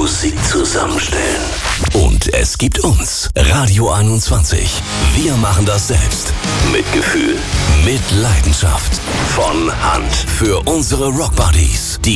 Musik zusammenstellen. Und es gibt uns, Radio 21. Wir machen das selbst. Mit Gefühl, mit Leidenschaft. Von Hand. Für unsere Rockbuddies.